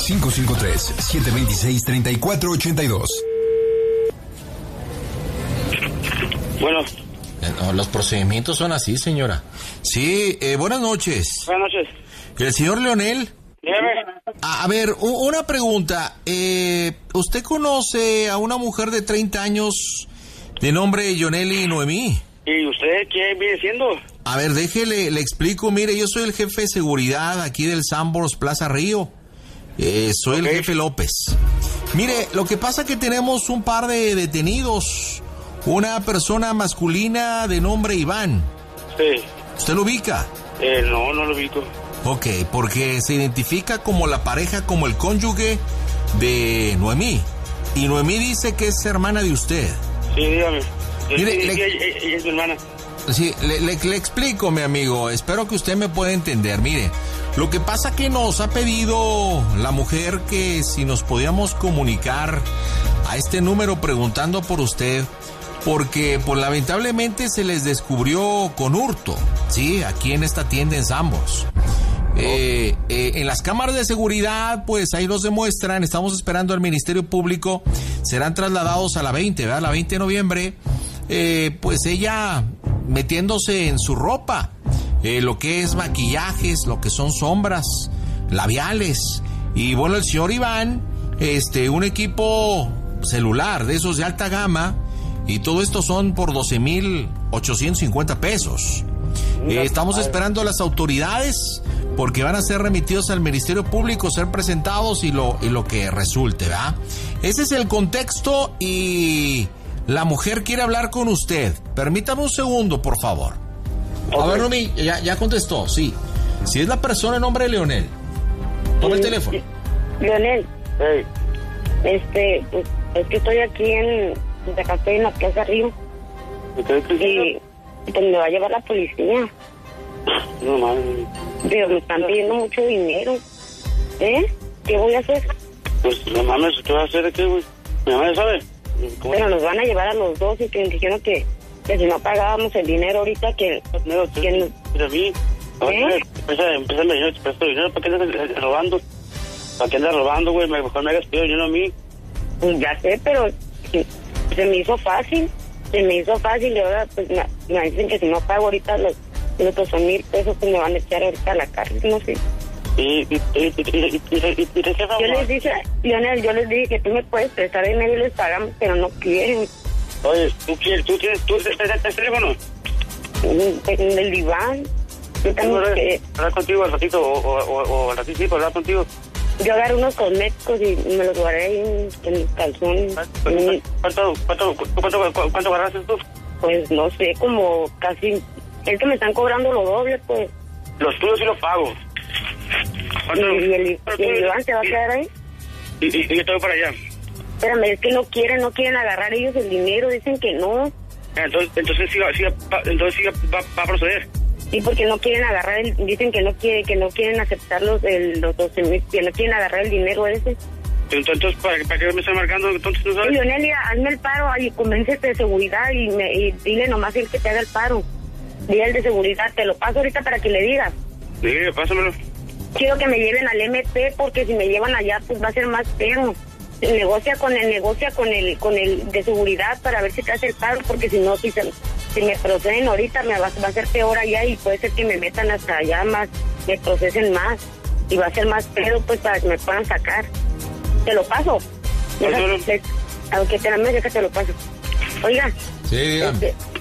553-726-3482. Bueno. No, los procedimientos son así, señora. Sí, buenas noches. Buenas noches. ¿El señor Leonel? Dígame. A ver, una pregunta. ¿Usted conoce a una mujer de 30 años de nombre Yoneli Noemí? ¿Y usted qué viene siendo? A ver, déjele, le explico. Mire, yo soy el jefe de seguridad aquí del Sambors Plaza Río. Soy el jefe López. Mire, lo que pasa es que tenemos un par de detenidos. Una persona masculina de nombre Iván. Sí. ¿Usted lo ubica? No lo ubico. Ok, porque se identifica como la pareja, como el cónyuge de Noemí. Y Noemí dice que es hermana de usted. Sí, dígame. Mire, ella es mi hermana. Sí, le explico, mi amigo. Espero que usted me pueda entender. Mire, lo que pasa que nos ha pedido la mujer que si nos podíamos comunicar a este número preguntando por usted, porque pues lamentablemente se les descubrió con hurto, sí, aquí en esta tienda en Sambors. En las cámaras de seguridad, pues ahí nos demuestran, estamos esperando al Ministerio Público, serán trasladados a la 20, ¿verdad? La 20 de noviembre, pues ella metiéndose en su ropa, lo que es maquillajes, lo que son sombras, labiales, y bueno, el señor Iván, un equipo celular de esos de alta gama, y todo esto son por 12,850 pesos. Estamos esperando a las autoridades porque van a ser remitidos al Ministerio Público, ser presentados y lo que resulte, ¿verdad? Ese es el contexto y la mujer quiere hablar con usted. Permítame un segundo, por favor. Okay. A ver, Noemí, ya contestó, sí. Si es la persona en nombre de Leonel. Toma el teléfono. Leonel. Hey. Pues es que estoy aquí en la Plaza Río. ¿Y pues me va a llevar la policía. No mames. Pero me están pidiendo mucho dinero. ¿Qué voy a hacer? Pues no mames, ¿qué vas a hacer aquí, güey? Mi mamá ya sabe. Pero nos van a llevar a los dos y que dijeron que si no pagábamos el dinero ahorita que Mira a mí. Empezame, yo te presto dinero. ¿Para qué andas robando? ¿Para qué andas robando, güey? Mejor me hagas pedido dinero a mí. Pues ya sé, pero se me hizo fácil. Y ahora pues me dicen que si no pago ahorita los 1,000 pesos pues me van a echar ahorita a la cárcel, no sé. ¿Y qué yo les dije, Leonel, que tú me puedes prestar dinero y les pagamos, pero no quieren. Oye, ¿tú tienes el teléfono? El diván. Yo también ¿Hablar contigo al ratito o al ratito sí, para hablar contigo? Yo agarré unos cosméticos y me los guardé ahí en el calzón. ¿Cuánto agarraste tú? Pues no sé, como casi... Es que me están cobrando lo doble, pues. Los tuyos sí los pago. ¿Y el Iván se va a quedar ahí? Y yo estoy para allá. Espérame, es que no quieren agarrar ellos el dinero, dicen que no. Entonces sí va a proceder. Sí, porque no quieren agarrar dicen que no quieren aceptar los 12,000, que no quieren agarrar el dinero ese. Entonces, ¿para qué me están marcando? Entonces, ¿no sabes? Leonel, hazme el paro y convéncete de seguridad y dile nomás el que te haga el paro. Dile el de seguridad, te lo paso ahorita para que le digas. Sí, pásamelo. Quiero que me lleven al MP porque si me llevan allá pues va a ser más feo. Negocia con el de seguridad para ver si te hace el paro, porque si no, si me proceden ahorita me va a ser peor allá y puede ser que me metan hasta allá más, me procesen más y va a ser más pedo pues para que me puedan sacar. Te lo paso. Aunque te la me deja, te lo paso. Oiga. Sí, dígame.